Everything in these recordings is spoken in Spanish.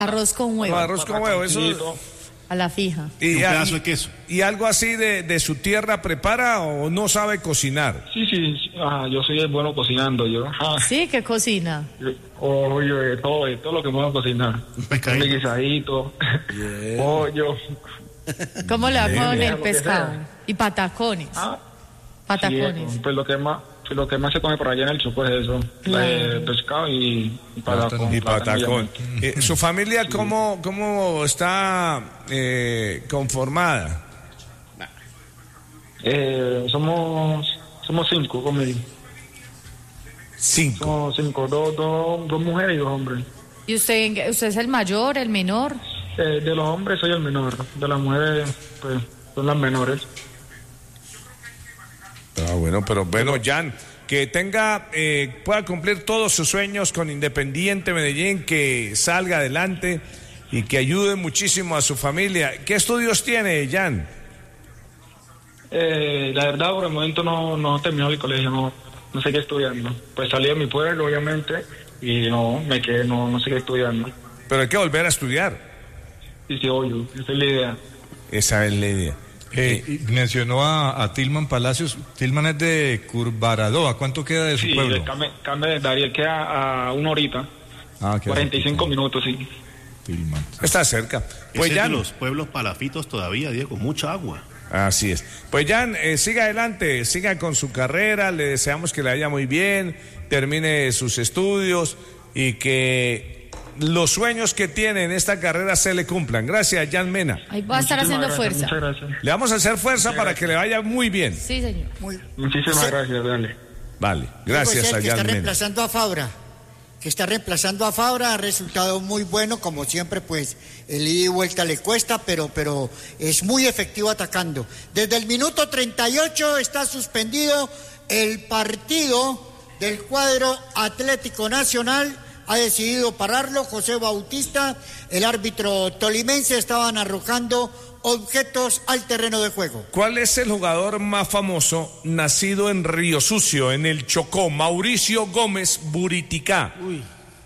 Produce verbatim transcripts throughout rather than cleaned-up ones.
Arroz con huevo. No, arroz con huevo, eso. A la fija. Y, un pedazo y, de queso. ¿Y algo así de, de su tierra prepara o no sabe cocinar? Sí, sí, sí. Ah, yo soy bueno cocinando, yo. Ah. Sí, ¿qué cocina? Oye, todo, todo lo que puedo cocinar. Un pescadito. Un guisadito, Yeah. pollo. ¿Cómo le va con Bien. el pescado? Y patacones. Ah, Patacones. sí, pues lo que más, pues lo que más se come por allá en el Chopo es eso, Claro. eh, pescado y, y patacón. Y patacón. plátano. Eh, ¿Su familia cómo, cómo está eh, conformada? Eh, somos, somos cinco, conmigo. Cinco. Somos cinco, dos, dos, dos mujeres y dos hombres. ¿Y usted, usted es el mayor, el menor? Eh, de los hombres soy el menor, de las mujeres, pues, son las menores. Ah, bueno, pero bueno, Jan, que tenga, eh, pueda cumplir todos sus sueños con Independiente Medellín, que salga adelante y que ayude muchísimo a su familia. ¿Qué estudios tiene, Jan? Eh, la verdad, por el momento no, no he terminado el colegio, no, no sé qué estudiando. Pues salí de mi pueblo, obviamente, y no, me quedé, no, no sé qué estudiando. Pero hay que volver a estudiar. Sí, sí, obvio, esa es la idea. Esa es la idea. Eh, y mencionó a, a Tilman Palacios. Tilman es de Curvaradoa. ¿Cuánto queda de su Sí, pueblo? el cambio, cambio de Dariel queda a una horita, Ah, queda cuarenta y cinco cerquita. minutos, sí. Tilman. Está cerca. Pues Ese es de Jan, los pueblos palafitos todavía, Diego, mucha agua. así es. Pues Jan, eh, siga adelante, siga con su carrera, le deseamos que le vaya muy bien, termine sus estudios y que los sueños que tiene en esta carrera se le cumplan. Gracias, Jan Mena. Ahí va a estar Muchísimas haciendo gracias, fuerza. Muchas gracias. Le vamos a hacer fuerza para que le vaya muy bien. Sí, señor. Muchísimas Sí. gracias, dale. Vale, Diego gracias es el a que Jan está Mena. reemplazando a Fabra, que está reemplazando a Fabra, ha resultado muy bueno, como siempre, pues el ida y vuelta le cuesta, pero, pero es muy efectivo atacando. Desde el minuto treinta y ocho está suspendido el partido del cuadro Atlético Nacional, ha decidido pararlo José Bautista, el árbitro tolimense, estaban arrojando objetos al terreno de juego. ¿Cuál es el jugador más famoso nacido en Río Sucio, en el Chocó? Mauricio Gómez Buriticá. Uy.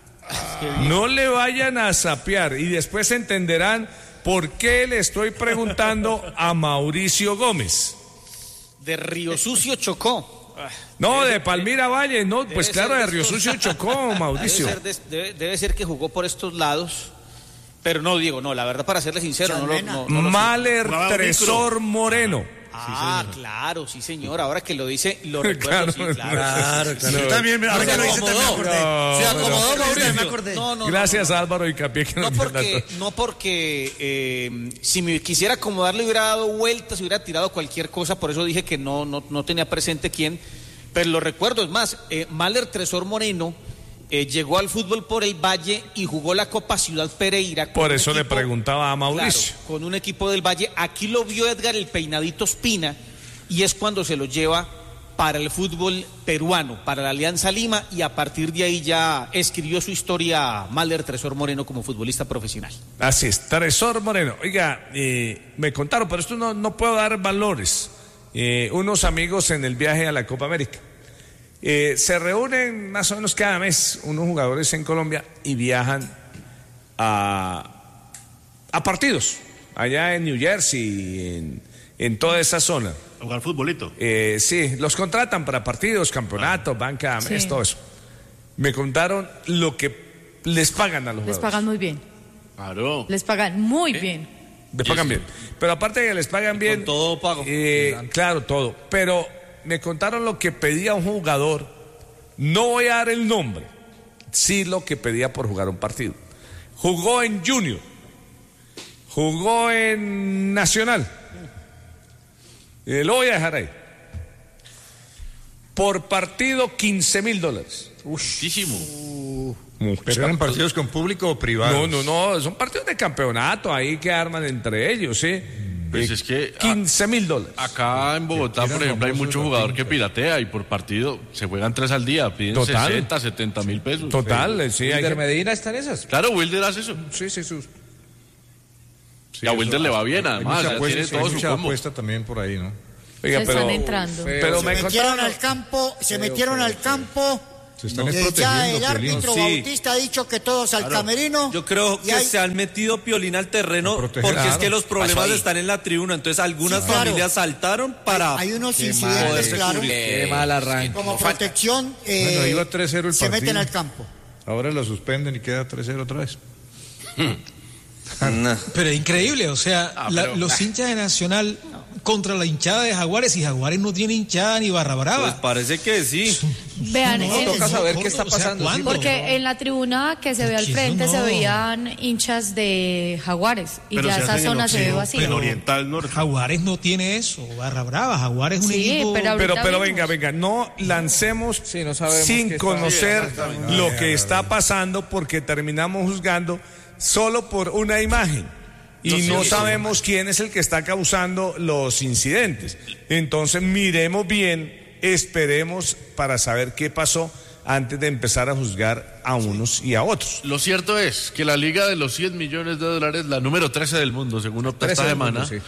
No le vayan a sapear y después entenderán por qué le estoy preguntando a Mauricio Gómez. De Río Sucio, Chocó. No, de Palmira Valle, no, pues Debe claro, ser de de Río estos- Sucio Chocó, Mauricio. Debe ser, de- debe- debe ser que jugó por estos lados. Pero no, Diego, no, la verdad, para serle sincero, no lo, no, no lo sé. Maler Jugaba un Tresor Moreno. Ah, claro, sí, señor. Ahora que lo dice, lo recuerdo, Claro, sí, claro. Claro, claro. Yo también, ahora Se que lo dice, también me acomodó. acordé. No, Se acomodó, pero- Mauricio. me acordé. No, no, Gracias, no, no. Álvaro y Capié, que No nos porque, relató. no porque eh, si me quisiera acomodar le hubiera dado vueltas, hubiera tirado cualquier cosa, por eso dije que no, no, no tenía presente quién, pero lo recuerdo, es más, eh, Maler Tresor Moreno eh, llegó al fútbol por el Valle y jugó la Copa Ciudad Pereira. con Por un eso le preguntaba a Mauricio. Claro, con un equipo del Valle. Aquí lo vio Edgar el Peinadito Espina y es cuando se lo lleva para el fútbol peruano, para la Alianza Lima, y a partir de ahí ya escribió su historia Maler Tresor Moreno como futbolista profesional. Así es, Tresor Moreno. Oiga, eh, me contaron, pero esto no, no puedo dar valores. Eh, unos amigos en el viaje a la Copa América. Eh, se reúnen más o menos cada mes unos jugadores en Colombia y viajan a, a partidos, allá en New Jersey, en, en toda esa zona. A jugar futbolito. Eh, sí, los contratan para partidos, campeonatos, van cada mes, Sí. todo eso. Me contaron lo que les pagan a los Les jugadores. pagan muy bien. Claro. Les pagan muy bien. Les pagan bien. Pero aparte de que les pagan bien. Con todo pago. eh, claro, todo. Pero me contaron lo que pedía un jugador. No voy a dar el nombre. Sí, lo que pedía por jugar un partido. Jugó en Junior. Jugó en Nacional. Eh, lo voy a dejar ahí. Por partido, quince mil dólares. Muchísimo. ¿Pero eran partidos con público o privados? No, no, no. Son partidos de campeonato ahí que arman entre ellos, ¿sí? Pues Eh, es que quince mil dólares. acá en Bogotá, Eran por ejemplo, hay famosos mucho los jugador latinos. que piratea y por partido se juegan tres al día, piden Total. sesenta, setenta mil pesos. Total, eh, sí. Hay Wilder que- Medina está en esas. Claro, Wilder hace eso. Sí, sí, sus. y a Wilder le va bien, Hay además, mucha ya apuesta, tiene sí, todo hay su mucha combo. apuesta también por ahí, ¿no? Oiga, Se pero, están entrando. pero se me metieron contaron. al campo, se metieron al campo Se están Eh, ya protegiendo, el Piolín. árbitro Sí. Bautista ha dicho que todos al camerino. Yo creo y que hay- se han metido Piolín al terreno proteger, porque es claro. que los problemas Pasó ahí. están en la tribuna. Entonces algunas Sí, claro. familias saltaron para... Hay unos Qué incidentes, mal, claro, qué mal arranque. como protección. eh, Bueno, iba tres cero el se partido. meten al campo. Ahora lo suspenden y queda tres cero otra vez. No. Pero es increíble, o sea, Ah, la- pero- los hinchas de Nacional contra la hinchada de Jaguares y Jaguares no tiene hinchada ni barra brava. Pues parece que sí. Vean, No, eh, toca saber qué o está sea, pasando, sí, ¿cuándo? Porque no. en la tribuna que se ve al Porque frente eso se no. veían hinchas de Jaguares y Pero ya se esa hacen en zona se ve Occidente, vacía. en Oriental Norte. Jaguares no tiene eso, barra brava. Jaguares es un Sí, equipo... pero ahorita Pero, pero vimos. venga, venga, no lancemos Sí, no sabemos sin qué está- conocer Sí, lo que está pasando porque terminamos juzgando solo por una imagen. Y no sabemos quién es el que está causando los incidentes. Entonces miremos bien, esperemos para saber qué pasó antes de empezar a juzgar a unos y a otros. Lo cierto es que la liga de los cien millones de dólares, la número trece del mundo, según opta esta trece del semana, mundo,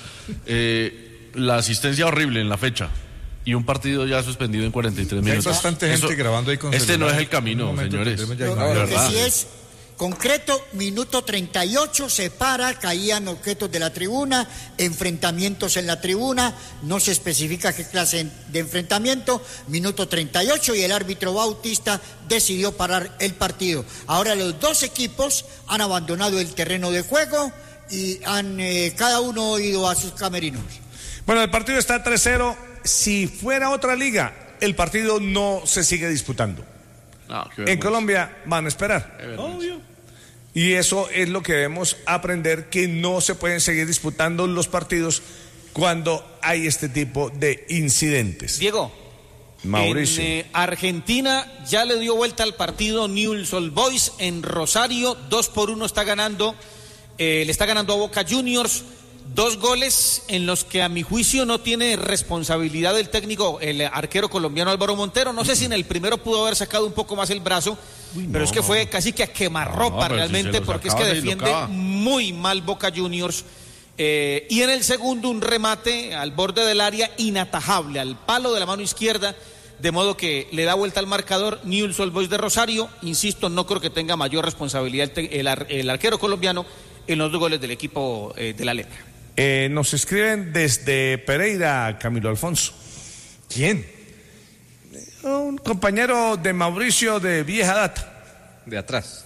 eh, la asistencia horrible en la fecha y un partido ya suspendido en cuarenta y tres Hay minutos. bastante gente Eso- grabando ahí con Este no celulares. es el camino, Un momento, señores. tendremos ya Lo, imágenes. lo de que verdad. sí es concreto, minuto treinta y ocho, se para, caían objetos de la tribuna, enfrentamientos en la tribuna, no se especifica qué clase de enfrentamiento, minuto treinta y ocho y el árbitro Bautista decidió parar el partido. Ahora los dos equipos han abandonado el terreno de juego y han eh, cada uno ido a sus camerinos. Bueno, el partido está tres cero. Si fuera otra liga, el partido no se sigue disputando. No, qué En vergüenza. Colombia van a esperar. Qué vergüenza. Y eso es lo que debemos aprender, que no se pueden seguir disputando los partidos cuando hay este tipo de incidentes. Diego. Mauricio. En eh, Argentina ya le dio vuelta al partido Newell's Old Boys en Rosario, dos por uno está ganando, eh, le está ganando a Boca Juniors, dos goles en los que a mi juicio no tiene responsabilidad el técnico, el arquero colombiano Álvaro Montero. No sé si en el primero pudo haber sacado un poco más el brazo, pero es que fue casi que a quemarropa No, pero si realmente, se lo porque es que sacaba, se lo defiende sacaba. muy mal Boca Juniors. Eh, y en el segundo un remate al borde del área inatajable, al palo de la mano izquierda, de modo que le da vuelta al marcador Newell's Old Boys de Rosario. Insisto, no creo que tenga mayor responsabilidad el, el, ar, el arquero colombiano en los dos goles del equipo eh, de la Lepra. Eh, nos escriben desde Pereira, Camilo Alfonso. ¿Quién? Un compañero de Mauricio de vieja data. De atrás.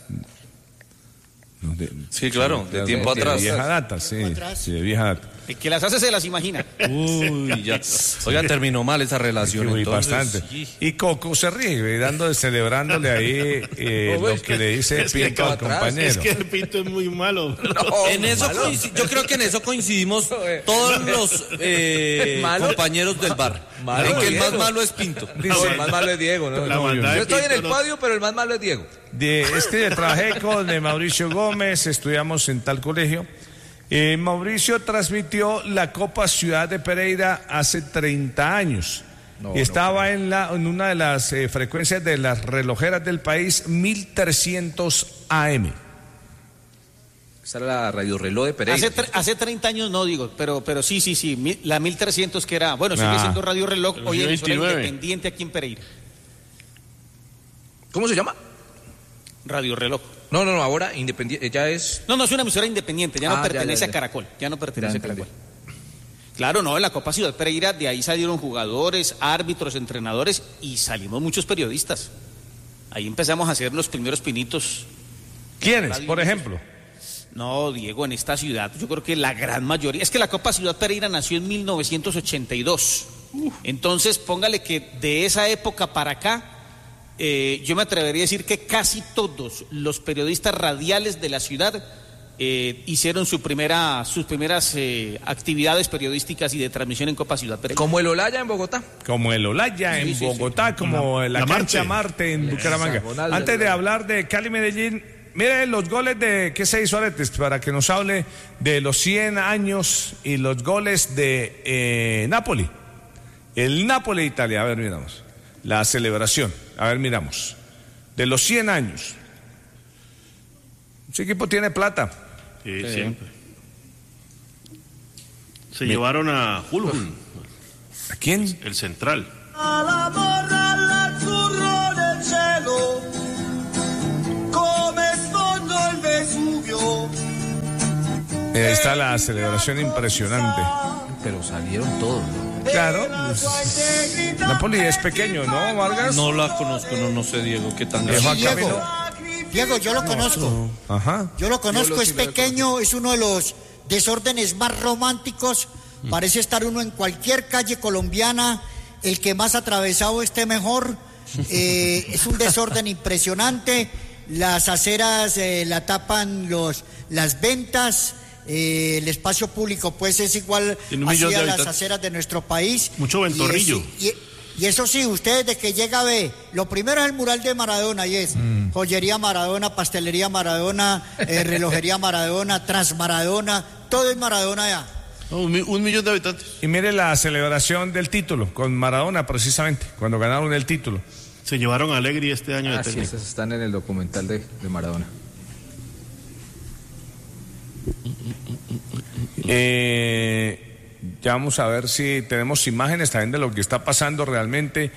No, de- Sí, claro, de de- tiempo de atrás. vieja data, sí, atrás. sí, de vieja data. El que las hace se las imagina. Uy, ya. Oiga, terminó mal esa relación. Uy, entonces. bastante. Y Coco se ríe, dando, celebrándole ahí eh, No, lo es que que- le dice es que Pinto al atrás, compañero. Es que el Pinto es muy malo. En eso coinci- yo creo que en eso coincidimos todos los eh, Malo. compañeros del bar. Malo en que el más Diego. malo es Pinto. No, el más malo es Diego, ¿no? La No, maldad yo de estoy en Pinto el no- podio, pero el más malo es Diego. De este trabajé con de Mauricio Gómez, estudiamos en tal colegio. Eh, Mauricio transmitió la Copa Ciudad de Pereira hace treinta años. No, y estaba en, la, en una de las eh, frecuencias de las relojeras del país, mil trescientos A M. Esa era la radio reloj de Pereira. Hace, tre- hace treinta años no digo, pero, pero sí, sí, sí, mi- la mil trescientos que era, bueno, sigue Ah. siendo Radio Reloj, El hoy en veintinueve. independiente aquí en Pereira. ¿Cómo se llama? Radio Reloj. No, no, no, ahora independiente, ya es... No, no es una emisora independiente, ya no Ah, ya, pertenece ya, ya. a Caracol, ya no pertenece Ya a Caracol. entendí. Claro, no, en la Copa Ciudad Pereira, de ahí salieron jugadores, árbitros, entrenadores y salimos muchos periodistas. Ahí empezamos a hacer los primeros pinitos. ¿Quiénes, Radio por ejemplo? No, Diego, en esta ciudad, yo creo que la gran mayoría, es que la Copa Ciudad Pereira nació en mil novecientos ochenta y dos. Entonces, póngale que de esa época para acá, eh, yo me atrevería a decir que casi todos los periodistas radiales de la ciudad eh, hicieron su primera, sus primeras eh, actividades periodísticas y de transmisión en Copa Ciudad Pereira. Como el Olaya en Bogotá. Como el Olaya Sí, en sí, Bogotá, como la, la cancha Marte. Marte en Bucaramanga. hexagonal Antes de del- hablar de Cali Medellín, mire los goles de ¿qué se hizo Aretes? Para que nos hable de los cien años y los goles de eh, Napoli. El Napoli de Italia, a ver, miramos. La celebración, a ver, miramos. De los cien años. Ese equipo tiene plata. Sí, siempre. Se llevaron a Hulhun, ¿A quién? el central. A la morra l'azzurro del cielo Eh, Ahí está la celebración impresionante. Pero salieron todos, ¿no? Claro. Pues, Napoli es pequeño, ¿no, Vargas? No la conozco, no, no sé, Diego, qué tan Eh, grande. Juan Diego, Camilo. Diego, yo lo conozco. Ajá. Yo lo conozco, Yo lo es sí lo pequeño, es uno de los desórdenes más románticos. Parece estar uno en cualquier calle colombiana. El que más atravesado esté mejor. Eh, es un desorden impresionante. Las aceras eh, la tapan los, las ventas. Eh, el espacio público pues es igual Tiene un así millón de a las habitantes. aceras de nuestro país. Mucho ventorrillo. Y, es- y- y eso sí, usted desde que llega ve, lo primero es el mural de Maradona y es Mm. joyería Maradona, pastelería Maradona, eh, relojería Maradona, Transmaradona, todo es Maradona ya. No, un, mi- un millón de habitantes. Y mire la celebración del título con Maradona, precisamente, cuando ganaron el título. Se llevaron a Allegri este año de Ah, sí, técnico. esas están en el documental de, de Maradona. Eh, ya vamos a ver si tenemos imágenes también de lo que está pasando realmente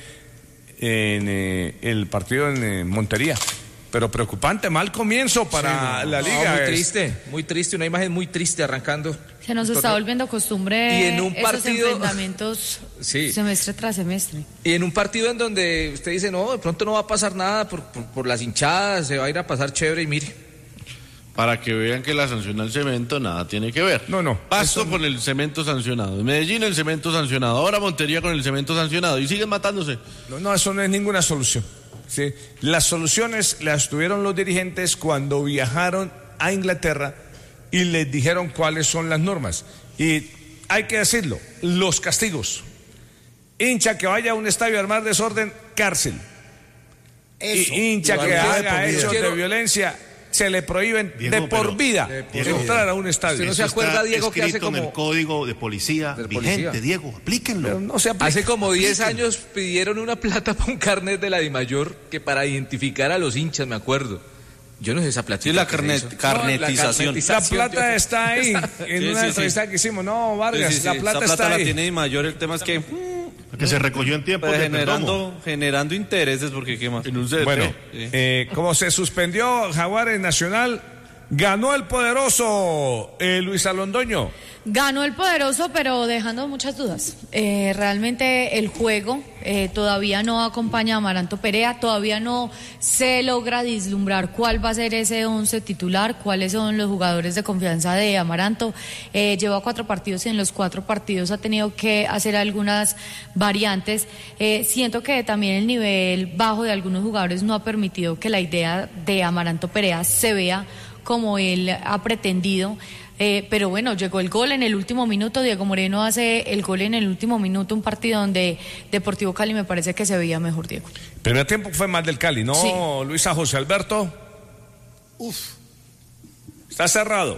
en eh, el partido en eh, Montería. Pero preocupante, mal comienzo para Sí, no, la no, liga. muy Es- triste, muy triste, una imagen muy triste arrancando. Se nos está volviendo costumbre Y en un esos partido- enfrentamientos Sí. semestre tras semestre. Y en un partido en donde usted dice, no, de pronto no va a pasar nada por, por, por las hinchadas, se va a ir a pasar chévere y mire. Para que vean que la sanción al cemento nada tiene que ver. No, no. Pasto con el cemento sancionado. Medellín el cemento sancionado. Ahora Montería con el cemento sancionado. Y siguen matándose. No, no, eso no es ninguna solución. ¿Sí? Las soluciones las tuvieron los dirigentes cuando viajaron a Inglaterra y les dijeron cuáles son las normas. Y hay que decirlo, los castigos. Hincha que vaya a un estadio a armar desorden, cárcel. Eso. Y hincha que Igual, haga de por hechos vida. de violencia, se le prohíben Diego, de por pero- vida Diego, entrar a un estadio. ¿Usted no se Eso acuerda, está Diego, que hace escrito en como- el código de policía De vigente, policía. Diego, aplíquenlo. Pero no se aplica. Hace como diez años pidieron una plata para un carnet de la DIMAYOR que para identificar a los hinchas, me acuerdo. Yo no sé esa platita. Sí, la ¿qué es carnet- eso? carnetización. La plata está ahí, en Sí, una sí, entrevista sí. que hicimos. No, Vargas, Sí, sí, sí, la plata esa está la ahí. tiene mayor, el tema es que Que se recogió en tiempo pues, de perdomo. generando, generando intereses, porque qué más. En un C D T. Bueno, Sí. eh, como se suspendió Jaguares Nacional, ganó el poderoso eh, Luis Alondoño. Ganó el poderoso, pero dejando muchas dudas. Eh, realmente el juego eh, todavía no acompaña a Amaranto Perea, todavía no se logra vislumbrar cuál va a ser ese once titular, cuáles son los jugadores de confianza de Amaranto. Eh, lleva cuatro partidos y en los cuatro partidos ha tenido que hacer algunas variantes. Eh, siento que también el nivel bajo de algunos jugadores no ha permitido que la idea de Amaranto Perea se vea como él ha pretendido. Eh, pero bueno, llegó el gol en el último minuto, Diego Moreno hace el gol en el último minuto, un partido donde Deportivo Cali me parece que se veía mejor, Diego. Primer tiempo fue más del Cali, ¿no, Sí. Luisa José Alberto? Uf. Está cerrado.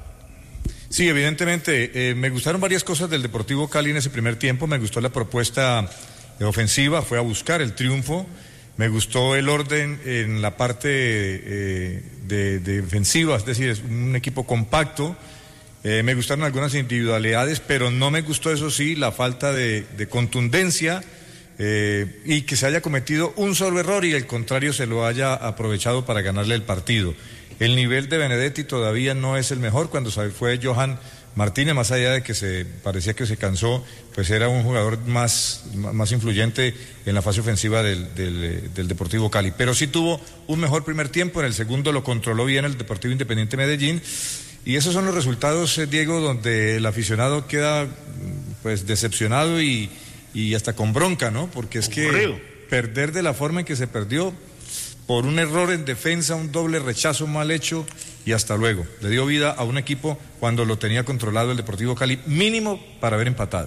Sí, evidentemente, eh, me gustaron varias cosas del Deportivo Cali en ese primer tiempo. Me gustó la propuesta eh, ofensiva, fue a buscar el triunfo. Me gustó el orden en la parte eh, de, de defensiva, es decir, es un equipo compacto. Eh, me gustaron algunas individualidades, pero no me gustó, eso sí, la falta de, de contundencia eh, y que se haya cometido un solo error y el contrario se lo haya aprovechado para ganarle el partido. El nivel de Benedetti todavía no es el mejor. Cuando se fue Johan Martínez, más allá de que se parecía que se cansó, pues era un jugador más, más influyente en la fase ofensiva del, del, del Deportivo Cali. Pero sí tuvo un mejor primer tiempo, en el segundo lo controló bien el Deportivo Independiente Medellín. Y esos son los resultados, eh, Diego, donde el aficionado queda pues decepcionado y, y hasta con bronca, ¿no? Porque es Ocurrido. que perder de la forma en que se perdió, por un error en defensa, un doble rechazo mal hecho y hasta luego. Le dio vida a un equipo cuando lo tenía controlado el Deportivo Cali, mínimo para haber empatado.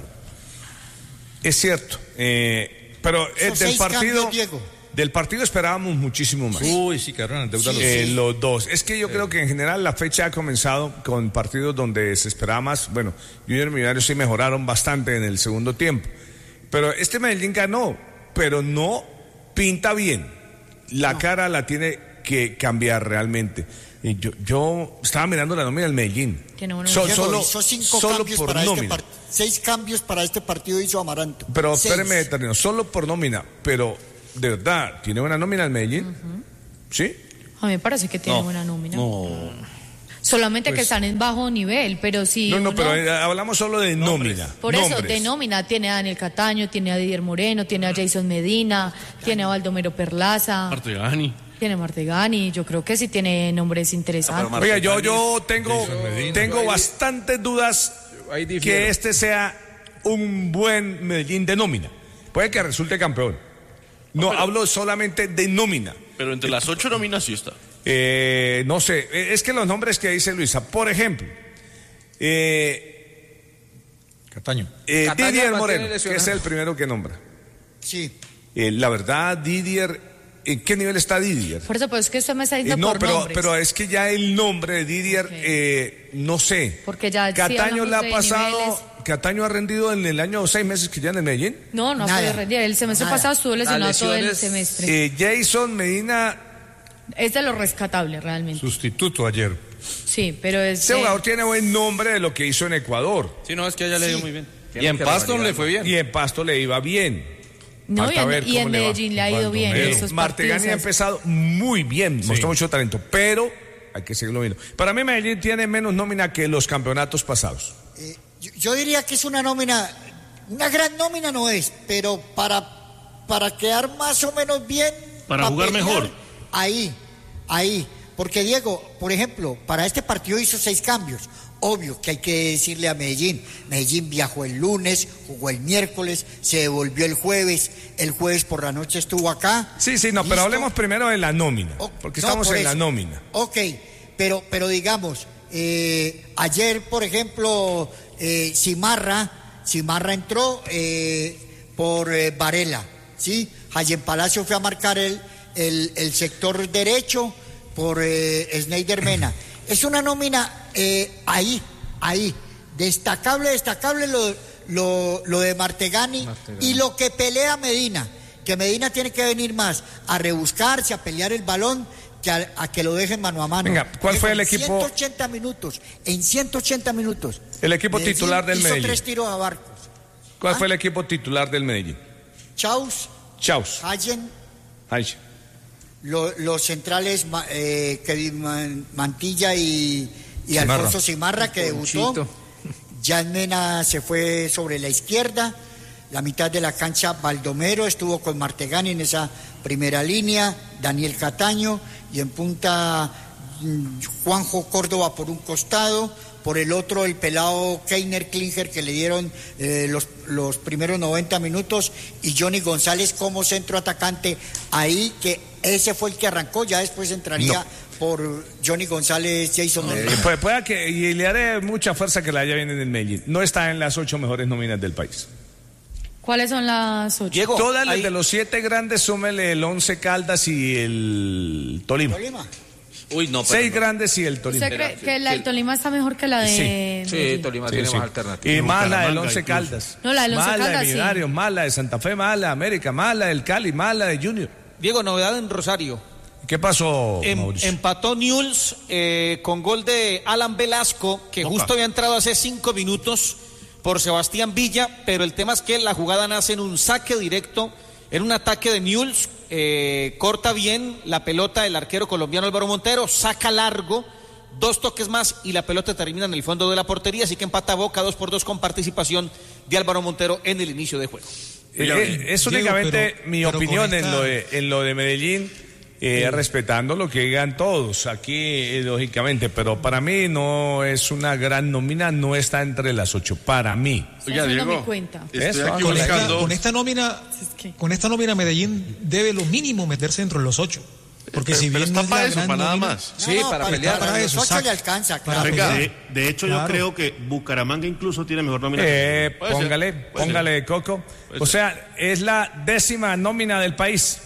Es cierto, eh, pero eh, Esos del seis partido, cambios, Diego. del partido esperábamos muchísimo más. Uy, sí, quedaron en deuda los Eh, los dos. Es que yo creo que en general la fecha ha comenzado con partidos donde se esperaba más. Bueno, Junior y Millonarios sí mejoraron bastante en el segundo tiempo. Pero este Medellín ganó, pero no pinta bien. La No. cara la tiene que cambiar realmente. Y yo, yo estaba mirando la nómina del Medellín. Tiene buenos So- Diego, solo hizo cinco solo cambios por para este nómina. partido. Seis cambios para este partido hizo Amaranto. Pero Seis. espéreme, termino. Solo por nómina. Pero, de verdad, ¿tiene buena nómina el Medellín? ¿Sí? A mí me parece que tiene No, buena nómina. no. Solamente Pues- que están en bajo nivel, pero si No, no, uno- pero eh, hablamos solo de nómina. Por eso, nombres. de nómina, tiene a Daniel Cataño, tiene a Didier Moreno, tiene a Jason Medina, tiene a Baldomero Perlaza, Martegani. tiene a Martegani, yo creo que sí tiene nombres interesantes. Oiga, yo, yo tengo, Medina. tengo bastantes dudas Ahí difiero. que este sea un buen Medellín de nómina. Puede que resulte campeón. No, hablo solamente de nómina. Pero entre las ocho nóminas sí está. Eh, no sé, eh, es que los nombres que dice Luisa, por ejemplo, eh, Cataño. eh, Cataño Didier mantiene Moreno, que lesionado. es el primero que nombra. Sí. Eh, la verdad, Didier, ¿en qué nivel está Didier? Por eso, pues es que usted me está Eh, diciendo no, por pero, nombres. pero es que ya el nombre de Didier, Ok. eh, no sé. Porque ya sí Cataño hablamos le ha de pasado, niveles. Cataño ha rendido en el año seis meses que ya en el Medellín. No, no Nada. puede rendir. El semestre Nada. pasado estuvo lesionado Las todo el lesiones- semestre. Eh, Jason Medina, Es de lo rescatable, realmente. Sustituto ayer. Sí, pero es... ese eh, jugador tiene buen nombre de lo que hizo en Ecuador. Sí, no, es que a ella le dio muy bien. Tiene Y en que Pasto le revalidarlo. fue bien. Y en Pasto le iba bien. no, y Falta en, ver y cómo en le va. Medellín le ha ido bien. Baldomero. Estos Martegani ha partidos. empezado muy bien, mostró mucho talento, pero hay que seguirlo viendo. Para mí Medellín tiene menos nómina que los campeonatos pasados. Eh, yo, yo diría que es una nómina, una gran nómina no es, pero para, para quedar más o menos bien. Para jugar pelear, mejor. Ahí, ahí. Porque Diego, por ejemplo, para este partido hizo seis cambios. Obvio que hay que decirle a Medellín. Medellín viajó el lunes, jugó el miércoles, se devolvió el jueves. El jueves por la noche estuvo acá. Sí, sí, no, pero Listo. hablemos primero de la nómina, O- porque no, estamos por en eso. la nómina. Ok, pero, pero digamos, eh, ayer, por ejemplo, eh, Cimarra, Cimarra entró eh, por eh, Varela, ¿sí? Jayen Palacio fue a marcar el, el, el sector derecho por eh, Sneider Mena. Es una nómina eh, ahí, ahí, destacable, destacable lo, lo, lo de Martegani, Martegani. y lo que pelea Medina, que Medina tiene que venir más a rebuscarse, a pelear el balón, que a, a que lo dejen mano a mano. Venga, ¿cuál fue el En equipo? ciento ochenta minutos, en ciento ochenta minutos. El equipo Medellín titular del hizo Medellín. tres tiros a Barcos. ¿Cuál ¿Ah? fue el equipo titular del Medellín? Chaus, Chaus. Hayen, Ay, lo- los centrales Ma- eh, Kevin Man- Mantilla y, y Cimarra. Alfonso Cimarra, que debutó. Ponchito. Jan Mena se fue sobre la izquierda. La mitad de la cancha, Baldomero estuvo con Martegani en esa primera línea, Daniel Cataño, y en punta mm, Juanjo Córdoba por un costado, por el otro el pelado Keiner Klinger, que le dieron eh, los, los primeros noventa minutos, y Johnny González como centro atacante ahí, que ese fue el que arrancó, ya después entraría No. por Johnny González, Jason Eh, Medina. puede, pueda que, y le haré mucha fuerza que la haya bien en el Medellín. No está en las ocho mejores nóminas del país. ¿Cuáles son las ocho? Diego, Todas las ahí- de los siete grandes, súmele el Once Caldas y el Tolima. Tolima. Uy, no, pero Seis no. grandes y el Tolima. ¿Usted cree que la del Tolima está mejor que la de Sí. Medellín? Sí, Tolima Sí, tiene sí. más alternativas. Y más la del Bucaramanga Once incluso. Caldas. No, la del Once Más la Caldas, de sí. Millonarios, más la de Santa Fe, más la de América, más la del Cali, más la de Junior. Diego, novedad en Rosario. ¿Qué pasó, Em- Mauricio? empató Newell's eh, con gol de Alan Velasco, que justo había entrado hace cinco minutos por Sebastián Villa, pero el tema es que la jugada nace en un saque directo, en un ataque de Newell's, eh, corta bien la pelota el arquero colombiano Álvaro Montero, saca largo, dos toques más y la pelota termina en el fondo de la portería, así que empata Boca dos por dos con participación de Álvaro Montero en el inicio de juego. Eh, eh, es Diego, únicamente pero- mi pero con opinión en, esta- lo de, en lo de Medellín, eh, respetando lo que digan todos aquí, eh, lógicamente, pero para mí no es una gran nómina, no está entre las ocho, para mí. Oiga, haciendo mi cuenta. estoy Eso, aquí Con esta, buscando. con esta nómina, Es que- con esta nómina Medellín debe lo mínimo meterse dentro de los ocho. Porque Pero- si pero bien está no es para la eso, gran para nada nómina- más. Sí, para pelear. para los eso, ocho le exacto. alcanza, Para claro. pelear. De, de hecho, Claro. yo creo que Bucaramanga incluso tiene mejor nómina. que- Eh, Puede ser, póngale, puede póngale, Coco. O sea, es la décima nómina del país.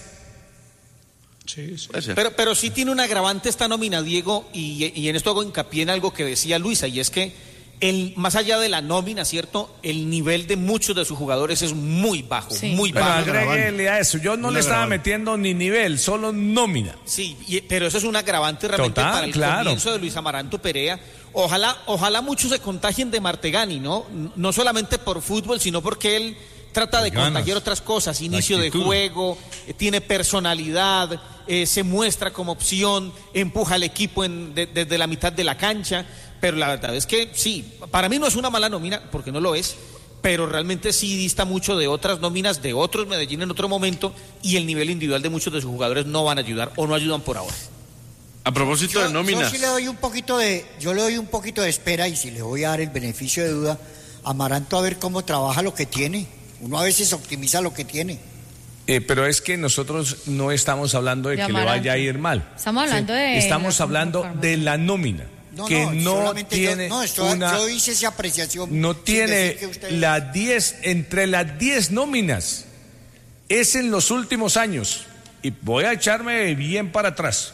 Sí, sí. Puede ser. Pero, pero sí tiene un agravante esta nómina, Diego, y, y en esto hago hincapié en algo que decía Luisa, y es que el, más allá de la nómina, ¿cierto? El nivel de muchos de sus jugadores es muy bajo, Sí. muy Bueno, bajo. agréguele a eso. Yo no Un le estaba agravante. metiendo ni nivel, solo nómina. Sí, y- pero eso es un agravante realmente Total, para el claro. comienzo de Luis Amaranto Perea. Ojalá, ojalá muchos se contagien de Martegani, ¿no? No solamente por fútbol, sino porque él trata de Ganas. contagiar otras cosas, inicio de actitud. juego, eh, tiene personalidad, eh, se muestra como opción, empuja al equipo en, de- desde la mitad de la cancha, pero la verdad es que sí, para mí no es una mala nómina, porque no lo es, pero realmente sí dista mucho de otras nóminas de otros Medellín en otro momento, y el nivel individual de muchos de sus jugadores no van a ayudar o no ayudan por ahora. A propósito Yo, de nóminas. yo sí le doy un poquito de, yo le doy un poquito de espera y si le voy a dar el beneficio de duda a Amaranto a ver cómo trabaja lo que tiene. Uno a veces optimiza lo que tiene. Eh, pero es que nosotros no estamos hablando de, De que le Amaranto. vaya a ir mal. Estamos hablando de Estamos la hablando conformación. de la nómina, No, que no, no, solamente yo- tiene no, esto- una... yo hice esa apreciación. No sin tiene decir que usted- las diez, entre las diez nóminas, es en los últimos años, y voy a echarme bien para atrás,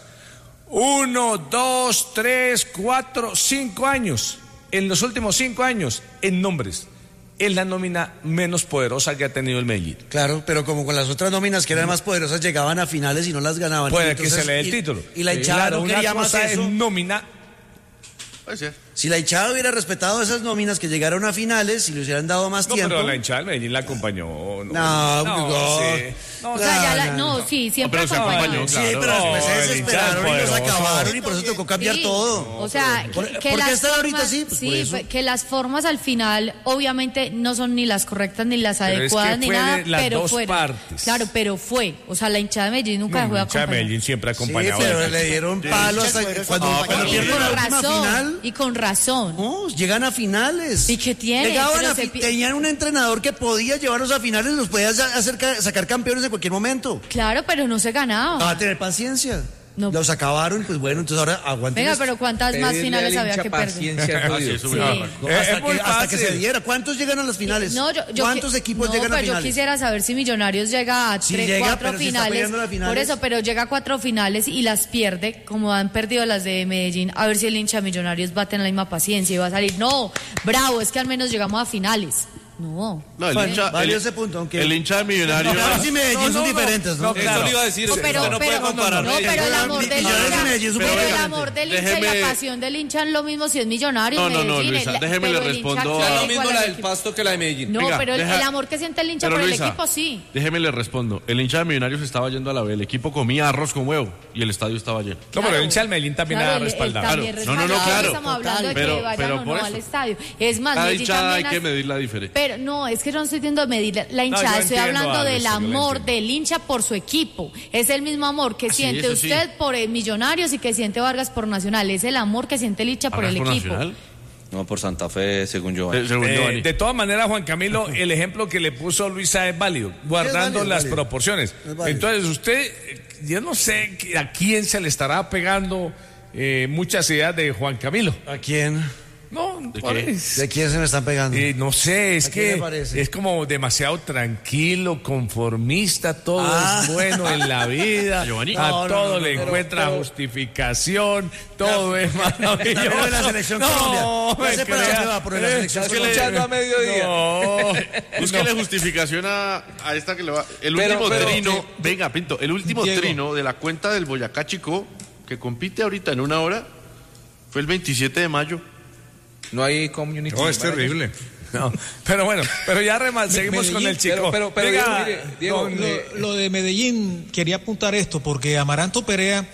uno, dos, tres, cuatro, cinco años, en los últimos cinco años, en nombres, es la nómina menos poderosa que ha tenido el Medellín. Claro, pero como con las otras nóminas que eran más poderosas llegaban a finales y no las ganaban. Puede Entonces, que se le dé el y- título. Y la hinchada Claro, no una quería más cosa es eso. nómina. Puede ser. Si la hinchada hubiera respetado esas nóminas que llegaron a finales, si le hubieran dado más No, tiempo. pero la hinchada del Medellín la acompañó. No, No, no. sí. No, O sea, ya la- no, sí, siempre pero se acompañó. acompañó, Sí, claro. pero después No, se el desesperaron y los hinchada acabaron y por eso tocó cambiar Sí, todo. O sea, ¿Por- que, por que qué las están ahorita formas- así? Pues por sí, eso. que las formas al final obviamente no son ni las correctas ni las Pero es que adecuadas ni fue nada, de las pero dos fueron. partes. Claro, pero fue. O sea, la hinchada de Medellín nunca dejó de La hinchada de acompañar. Medellín siempre ha Sí, acompañado. pero a- le dieron palo hasta Hinchas que cuando, poderosos cuando y pierden con la última razón, final. y con razón. No, llegan a finales. ¿Y qué tiene? Llegaban Pero a se fi- pi- tenían un entrenador que podía llevarlos a finales, los podía sa- hacer ca- sacar campeones en cualquier momento. Claro, pero no se ganaba. Va a tener paciencia. No. Los acabaron, pues bueno, entonces ahora aguanten. Venga, esto. pero ¿cuántas más Pedirle finales al había hincha que perder? paciencia es Ah, sí, jodido. eso Sí. me No, Es hasta, muy que, hasta que fácil. se diera. ¿Cuántos llegan a las finales? No, yo, yo ¿Cuántos qui- equipos no, llegan a pero finales? yo quisiera saber si Millonarios llega a Sí tres, llega, cuatro pero si está finales, peleando las finales. por eso, pero llega a cuatro finales y las pierde, como han perdido las de Medellín, a ver si el hincha de Millonarios va a tener la misma paciencia y va a salir, no, bravo, es que al menos llegamos a finales. No. No, el Bueno, hincha, valió el, ese punto, aunque- el hincha de Millonarios. Millonarios y Medellín No, no, son no, diferentes, ¿no? no, Eso claro. le iba a decir, No, usted pero, no pero, puede comparar. no, pero el amor del Millonarios y hincha, Medellín son pero el diferentes. amor del hincha y Déjeme- la pasión del hincha es lo mismo si es Millonario No, no, no, Medellín, Luisa, el- déjeme pero le el hincha respondo quiere a- No es lo igual mismo al la del equipo. Pasto que la de Medellín. No, Venga, pero el, deja- el amor que siente el hincha Pero por Luisa, el equipo sí. Déjeme le respondo. El hincha de Millonarios estaba yendo a la B, el equipo comía arroz con huevo y el estadio estaba lleno. No, pero el hincha del Medellín también Claro, ha él- él respaldado. también Claro. No, no, no, respaldaba, claro. Estamos hablando de Pero- que vayan pero o no por al eso. estadio. Es más, Cada Medellín hinchada hay también que hace- medir la diferencia. Pero no, es que yo no estoy diciendo medir la hinchada, yo estoy entiendo hablando a del Luisa, yo la amor entiendo. del hincha por su equipo. Es el mismo amor que Ah, sí, siente eso sí. usted por eh, Millonarios y que siente Vargas por Nacional. Es el amor que siente el hincha por ¿Vargas el por equipo. Nacional? No, por Santa Fe, según yo. Eh, según Eh, Giovanni. de todas maneras, Juan Camilo, el ejemplo que le puso Luisa es válido, guardando válido, es las válido. proporciones. Es válido. Entonces, usted, eh, yo no sé a quién se le estará pegando eh, muchas ideas de Juan Camilo. ¿A quién? No, ¿De por qué? eso. ¿De quién se me están pegando? Eh, no sé, es ¿A quién que le parece? es como demasiado tranquilo, conformista, todo Ah. es bueno en la vida, a Giovanni. No, no, todo no, le no, encuentra pero- justificación, todo es También maravilloso. de la selección no, Colombia. me Ya sé para crea. dónde va, por la Eh, selección es que Colombia. le- Escuchando a mediodía. No, Búsquele no. justificación a, a esta que le va. El Pero- último pero- trino, venga, Pinto, el último Diego. trino de la cuenta del Boyacá Chico, que compite ahorita en una hora, fue el veintisiete de mayo. No hay community. No, es manager. terrible. No, pero bueno, pero ya rema- seguimos con el chico. Pero- pero- pero Venga, Diego, mire, Diego, don, Lo, eh, lo de Medellín, quería apuntar esto, porque Amaranto Perea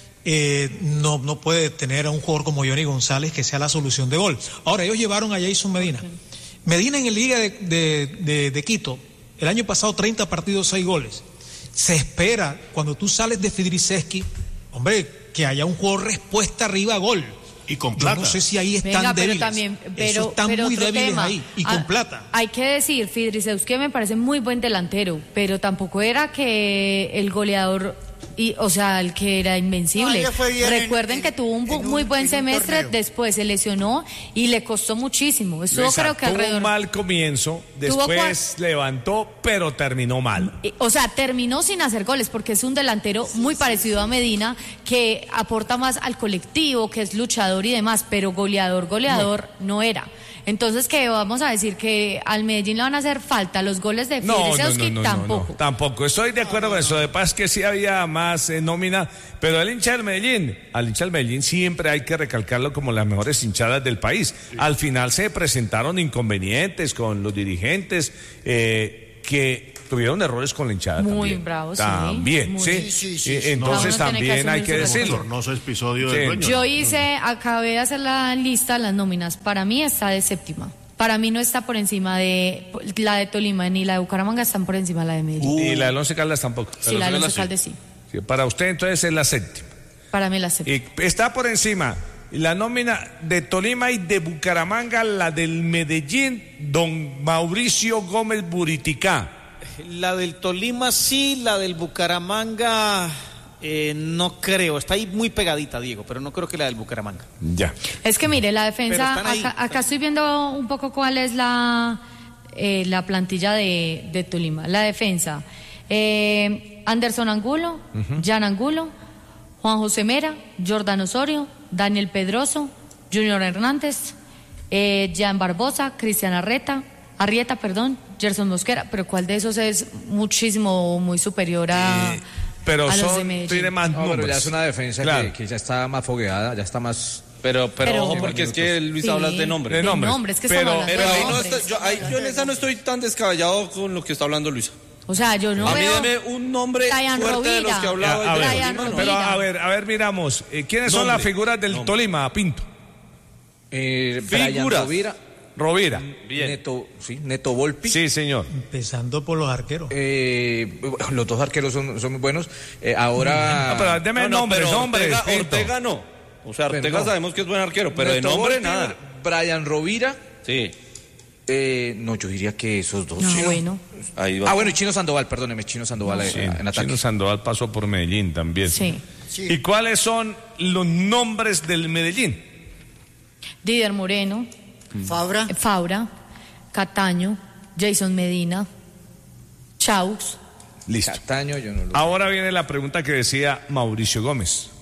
eh, no, no puede tener a un jugador como Johnny González que sea la solución de gol. Ahora, ellos llevaron a Jason Medina. Medina en el Liga de, de, de- de Quito, el año pasado treinta partidos, seis goles. Se espera, cuando tú sales de Fidriceski, hombre, que haya un jugador respuesta arriba a gol. Y con Yo plata. no sé si ahí están Venga, pero débiles. también, Eso pero, están pero muy otro débiles tema. ahí, y Ah, con plata. Hay que decir, Fidriceus, que me parece muy buen delantero, pero tampoco era que el goleador, y, o sea, el que era invencible. No, le fue bien en- Recuerden en- que tuvo un bu- en un- muy buen en un semestre, torneo. después se lesionó y le costó muchísimo. Estuvo Luisa, creo que tuvo alrededor... un mal comienzo, Tuvo después levantó, pero terminó mal. Eh, O sea, terminó sin hacer goles porque es un delantero muy parecido a Medina que aporta más al colectivo, que es luchador y demás, pero goleador, goleador no, era. Entonces, que vamos a decir que al Medellín le van a hacer falta los goles de No, no, Fidriceski, no, no, no, tampoco. no, tampoco. Estoy de acuerdo con eso. De paz que sí había más eh, nómina, pero el hincha del Medellín, al hincha del Medellín siempre hay que recalcarlo como las mejores hinchadas del país. Al final se presentaron inconvenientes con los dirigentes. eh, que tuvieron errores con la hinchada. Muy también. bravos, sí. También, Muy- ¿sí? Sí, sí, sí, Eh, sí. Entonces Cada uno tiene que también hay asumir que su decirlo. Tornoso episodio Sí. del dueño. Yo hice, acabé de hacer la lista, las nóminas. Para mí está de séptima. Para mí no está por encima de la de Tolima ni la de Bucaramanga, están por encima de la de Medellín. Y la del Once Caldas tampoco. sí, la de Once Caldas sí. Sí, para usted entonces es la séptima. Para mí la séptima. Y está por encima la nómina de Tolima y de Bucaramanga, la del Medellín, don Mauricio Gómez Buriticá. La del Tolima sí, la del Bucaramanga eh, no creo. Está ahí muy pegadita, Diego, pero no creo que la del Bucaramanga. Ya. Es que mire, la defensa, Pero están ahí, acá, acá estoy viendo un poco cuál es la, eh, la plantilla de, de Tolima. La defensa, eh, Anderson Angulo, Ujú. Jan Angulo, Juan José Mera, Jordan Osorio, Daniel Pedroso, Junior Hernández, eh, Jan Barbosa, Cristian Arrieta, Arrieta, perdón, Gerson Mosquera, pero ¿cuál de esos es muchísimo, muy superior a, Pero a los de son, Medellín? tiene más No, pero nombres. ya es una defensa Claro. que, que ya está más fogueada, ya está más... Pero, pero, Pero- ojo, porque es que Luis Sí. habla de nombres. De nombres. De nombres, que estamos pero, hablando pero de ahí no nombres. está- yo, ahí- yo en esa no estoy tan descabellado con lo que está hablando Luisa. O sea, yo no a mí veo... deme un nombre Ryan fuerte de los Rovira. que hablaba. A y de ver, Brian Tolima, no. pero Rovira. a ver, a ver, miramos. eh, ¿Quiénes son Nombre. las figuras del Tolima, Pinto? Eh, Brian Figuras. Rovira, Rovira. Neto, sí, Neto Volpi. Sí, señor. Empezando por los arqueros. Eh, los dos arqueros son, son muy buenos. Eh, ahora... No, pero deme No, no, nombres, pero nombres. Ortega, Pinto. Ortega no. O sea, Ortega Pero no. sabemos que es buen arquero, pero de Neto nombre Volpi, nada. Brian Rovira. Sí, Eh, no, yo diría que esos dos. No, Chino. bueno. ahí va. Ah, bueno, y Chino Sandoval, perdóneme, Chino Sandoval eh, Sí, en ataque. Chino Sandoval pasó por Medellín también. Sí. ¿Y cuáles son los nombres del Medellín? Didier Moreno, Fabra. eh, Fabra, Cataño, Jason Medina, Chaux. Listo. Cataño, yo no lo... Ahora viene la pregunta que decía Mauricio Gómez.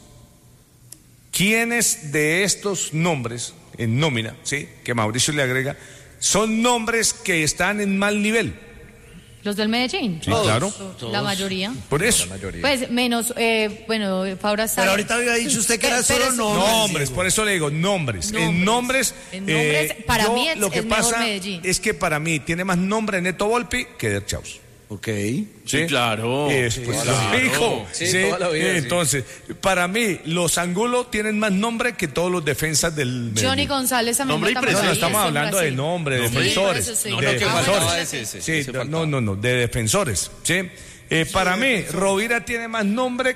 ¿Quiénes de estos nombres en nómina, sí, que Mauricio le agrega, son nombres que están en mal nivel? Los del Medellín. Sí, claro. La mayoría. Por eso. Pues menos, eh, bueno, Fabra está... Pero ahorita había dicho usted que era Pe- solo pero- nombres. Nombres, por eso le digo nombres. En nombres, En nombres, eh, para yo mí es- lo que es mejor pasa Medellín. es que para mí tiene más nombre Neto Volpi que Der Chaus. Ok. Sí, claro. Es, Sí, pues, claro. lo dijo. Sí, Sí, toda la vida, eh, sí. Entonces, para mí, los Angulo tienen más nombre que todos los defensas del Johnny Medellín. González también Nombre y vota por presencia. No, no, ahí, estamos es en hablando de Brasil. nombre, de Sí, por defensores. eso sí. de No, no, que defensores. faltaba ese, ese, Sí, ese no, faltaba. no, no, de defensores. ¿sí? Eh, para mí, Rovira tiene más nombre.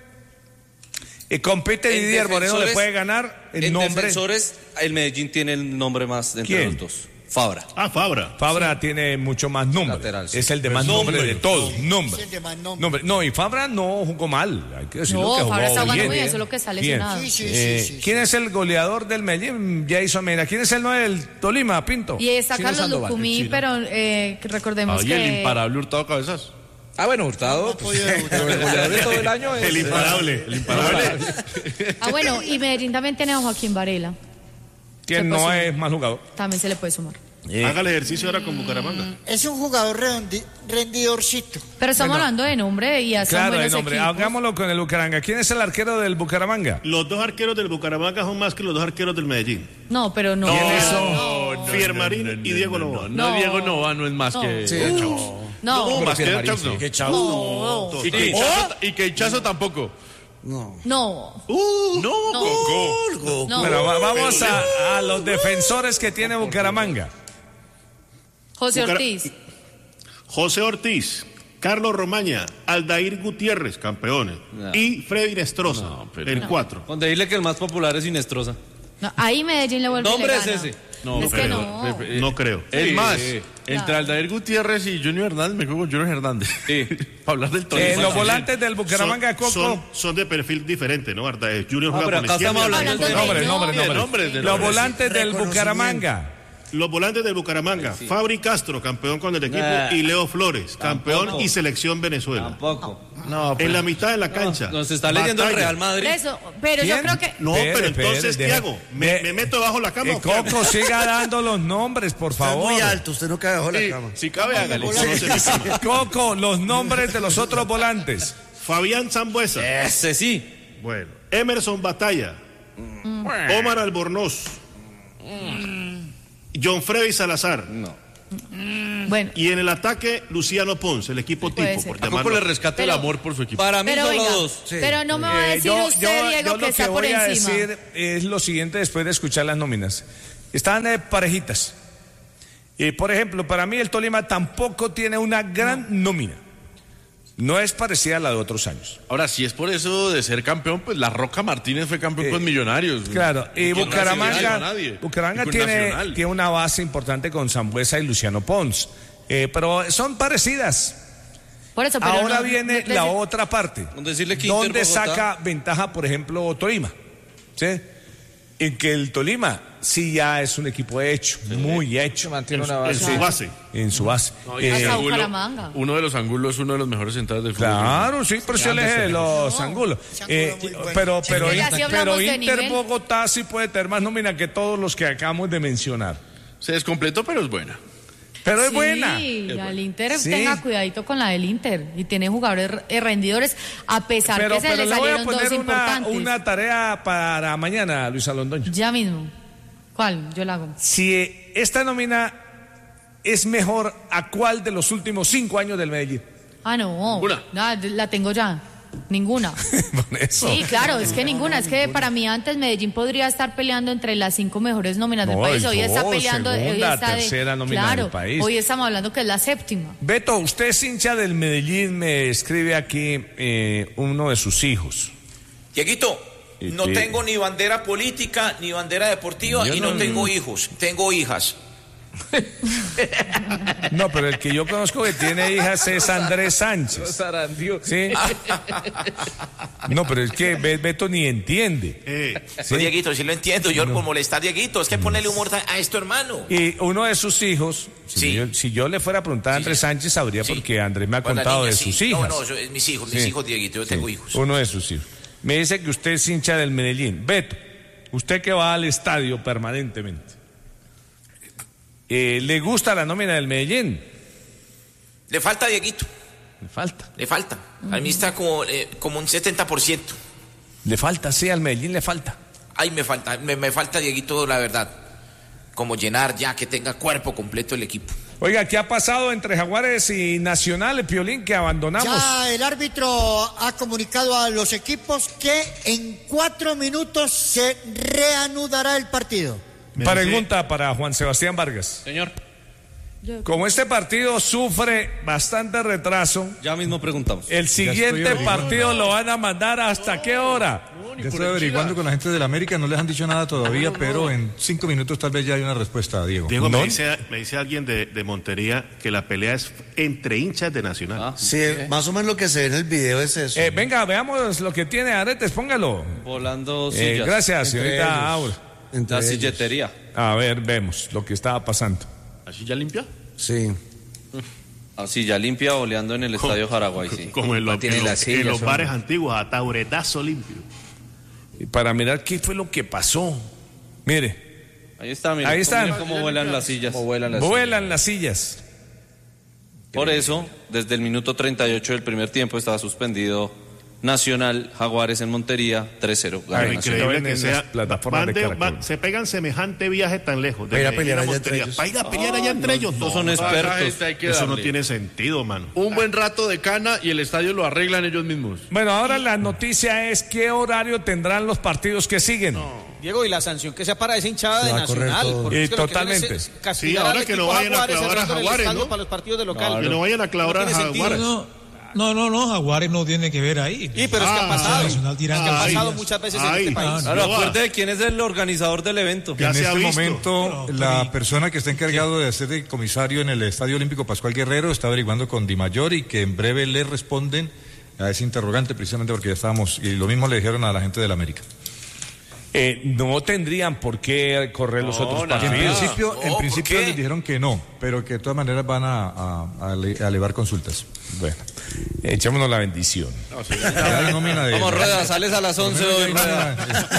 Eh, compite En Didier Moreno, le defensores- puede ganar el en nombre. defensores, el Medellín tiene el nombre más de entre ¿Quién? los dos. Fabra. Ah, Fabra. Fabra tiene mucho más nombre. Lateral, sí. Es el de Pues más nombre nombre. de todos. Nombre. Es el de más nombre. Nombre. No, y Fabra no jugó mal. Hay que decirlo No, que Fabra jugó está jugando bien. muy bien, solo que está Bien. lesionado. Sí, sí, Eh, sí, sí, ¿Quién sí. es el goleador del Medellín? Jason Mena. ¿Quién es el nueve del Tolima, Pinto? Y está Chino Carlos Sandoval, Lucumí, el chino. pero eh, que recordemos Ay, que... el imparable Hurtado Cabezas. Ah, bueno, Hurtado. pues, pero el goleador de todo el año es... El imparable. El imparable. Ah, bueno, y Medellín también tiene a Joaquín Varela. ¿Quién Se no puede es más jugador? También se le puede sumar. Haga el ejercicio ahora con Bucaramanga. Es un jugador redondi- rendidorcito. Pero estamos hablando de nombre y hacen Claro, buenos el nombre. equipos. Hagámoslo con el Bucaramanga. ¿Quién es el arquero del Bucaramanga? Los dos arqueros del Bucaramanga son más que los dos arqueros del Medellín. No, pero no. ¿Quiénes son? No, Fiermarín y Diego Nova. No, No. Diego Nova no es más No. que. Sí, Chaus. no. no, No, más que Marín, Chaus, sí. no. Que chao. no, Y que Hichazo- y que Hichazo tampoco. No. no, No, No. Coco. no. Bueno, va- vamos a, a los defensores que tiene Bucaramanga. José Bucara- Ortiz. José Ortiz, Carlos Romaña, Aldair Gutiérrez, campeones. No. Y Freddy Nestroza, No, pero- el cuatro. Donde dile que el más popular es Inestrosa. No, ahí Medellín le vuelve y le Nombre es gana. ese. No, es que pero- no. pero- No creo. Es Sí, más, sí. entre Claro. Aldair Gutiérrez y Junior Hernández, me juego con Junior Hernández. Para hablar del Tolima. Eh, los volantes del Bucaramanga, son, Coco. son, son de perfil diferente, ¿no? Aldair Junior Ah, juega pero con acá izquierda estamos y hablando Aldair- de- Nombres, no, nombres, de nombres. nombres, de Los nombres. volantes del Reconocimiento. Bucaramanga. Los volantes del Bucaramanga, Fabri Castro, campeón con el equipo, Nah. y Leo Flores, campeón Tampoco. y selección Venezuela. Tampoco. No, En la mitad de la cancha. Nos está leyendo el Batalla. Real Madrid. Eso, pero yo ¿Quién? creo que... No, Espere, pero espere, entonces, ¿qué deje- hago? ¿Me, de- me meto bajo la cama Eh, o qué hago? Coco, siga dando los nombres, por Está favor. muy alto, usted no cae bajo la Sí, cama. si cabe, hágale. Sí, Conoce mi cama. Coco, los nombres de los otros volantes. Fabián Zambuesa. Ese sí. Bueno. Emerson Batalla. Omar Albornoz. John Freddy Salazar. No. Bueno. Y en el ataque, Luciano Ponce, el equipo Sí, puede tipo. ser. Por ¿A poco llamarlo. le rescata Pero- el amor por su equipo? Para mí Pero solo venga, dos. pero no me va a Eh, decir yo, usted, yo- Diego, yo que lo está que por voy a encima. decir es lo siguiente después de escuchar las nóminas. Están eh, parejitas. Y por ejemplo, para mí el Tolima tampoco tiene una gran nómina. No es parecida a la de otros años. Ahora, si es por eso de ser campeón, pues la Roca Martínez fue campeón Eh, con Millonarios. Claro, y Con Nacional, Bucaramanga, a nadie. Bucaramanga Y con tiene, Nacional. tiene una base importante con Sambuesa y Luciano Pons. Eh, pero son parecidas. Por eso, pero Ahora no- viene no te- la otra parte. Con decirle que Inter ¿Dónde Bogotá- saca ventaja, por ejemplo, Tolima? ¿Sí? En que el Tolima sí ya es un equipo hecho, muy hecho. Mantiene una En base. su base. En su base. No, y Eh, ese Hasta ángulo- Bucaramanga. uno de los ángulos es uno de los mejores centrales del fútbol. Claro, sí, pero yo le dije los ángulos. Eh, pero pero, Es que ya sí hablamos pero de Inter nivel. Bogotá sí puede tener más nómina que todos los que acabamos de mencionar. Se descompletó, pero es buena. Pero es Sí, buena. al Inter Sí. tenga cuidadito con la del Inter y tiene jugadores eh, rendidores a pesar Pero, que se pero le le voy a salieron dos poner una, importantes. una tarea para mañana, Luis Alondoño. Ya mismo. ¿Cuál? Yo la hago. Si eh, esta nómina es mejor, ¿a cuál de los últimos cinco años del Medellín? Ah, no. Ninguna. Ah, la tengo ya. Ninguna. Por eso. Sí, claro, es que ninguna. Es que para mí antes Medellín podría estar peleando entre las cinco mejores nóminas del No, país. el Hoy está dos, peleando. hoy segunda, está de- tercera nómina claro, del país. Hoy estamos hablando que es la séptima. Beto, usted es hincha del Medellín, me escribe aquí eh, uno de sus hijos. Dieguito, ¿Y no qué? tengo ni bandera política, ni bandera deportiva, Yo y no, no- tengo hijos, tengo hijas. No, pero el que yo conozco que tiene hijas es Andrés Sánchez. Sarandio. ¿Sí? No, pero es que Be- Beto ni entiende. Sí, Dieguito, sí lo entiendo, yo por molestar, Dieguito, es que ponerle humor a esto, hermano. Y uno de sus hijos, si, Sí. yo, si yo le fuera a preguntar a Andrés Sánchez, sabría porque Andrés me ha Con la contado niña, de sí. sus hijas. No, no, yo- mis hijos, mis Sí. hijos, Dieguito, yo Sí, tengo hijos. Uno de sus hijos. Me dice que usted es hincha del Medellín. Beto, usted que va al estadio permanentemente, eh, ¿le gusta la nómina del Medellín? Le falta, Dieguito, Le falta. le falta. A mí está como, eh, como un setenta por ciento. Le falta, sí, al Medellín le falta. Ay, me falta, me, me falta, Dieguito, la verdad. Como llenar ya, que tenga cuerpo completo el equipo. Oiga, ¿qué ha pasado entre Jaguares y Nacional, el Piolín, que abandonamos? Ya el árbitro ha comunicado a los equipos que en cuatro minutos se reanudará el partido. Pregunta para Juan Sebastián Vargas. Señor. Como este partido sufre bastante retraso, Ya mismo preguntamos. el siguiente averiguando. partido lo van a mandar ¿hasta qué hora? Ya estoy averiguando con la gente de la América, no les han dicho nada todavía, pero en cinco minutos tal vez ya hay una respuesta, Diego. Diego, ¿No? me dice, me dice alguien de, de Montería que la pelea es entre hinchas de Nacional. Sí, más o menos lo que se ve en el video es eso. Eh, venga, veamos lo que tiene Aretes, póngalo. Volando Eh, sillas. gracias, Entre señorita ellos. Aura. Entre La ellos. silletería. A ver, vemos lo que estaba pasando. ¿Así ya limpia? Sí. Así ya limpia oleando en el estadio Jaraguay, sí. Como en, los- Tiene en las los- sillas, en los hombre. bares antiguos, a tauretazo limpio. Y para mirar qué fue lo que pasó. Mire, Ahí está, mira. Ahí están. Mira cómo vuelan las sillas. Cómo vuelan las vuelan las sillas. Por eso, desde el minuto treinta y ocho del primer tiempo estaba suspendido Nacional, Jaguares en Montería, tres cero. Gana Ay, Nacional. lo ven Increíble que en sea. las plataformas van de de- Caracol. van- se pegan semejante viaje tan lejos. de Va a ir a Medellín pelear allá Montería. entre ellos. Va a ir a pelear allá entre ellos. Estos son No, expertos. Esa gente hay que Eso no darle tiene sentido, mano. un buen rato de cana y el estadio lo arreglan ellos mismos. Bueno, ahora la noticia es qué horario tendrán los partidos que siguen. Diego, y la sanción que sea para esa hinchada Se de va a correr Nacional. todo. porque Y es que lo que quieren totalmente. es castigar Sí, ahora al que no equipo vayan a Jaguares, clavar a cerrando el Jaguares, estadio ¿no? para los partidos de local. Que no vayan a clavar No a tiene sentido. Jaguares. No, no, no, no, Jaguares no tiene que ver ahí. Sí, pero es que ha Ah, pasado. Nacional tirando Es que ha Ay, pasado muchas veces en ay, este país. no, Ahora, no va. acuerde de quién es el organizador del evento. Ya en se ha este visto. momento, Pero, la pero- persona que está encargado de hacer de comisario en el Estadio Olímpico Pascual Guerrero está averiguando con Di Mayor y que en breve le responden a ese interrogante, precisamente porque ya estábamos, y lo mismo le dijeron a la gente de la América. Eh, no tendrían por qué correr los No, otros nada. En partidos. principio, No, en ¿por principio qué? les dijeron que no, pero que de todas maneras van a, a- a ele- a elevar consultas. Bueno, echémonos la bendición. Ya hay nómina de- Vamos, Rueda, sales a las once hoy, Rueda.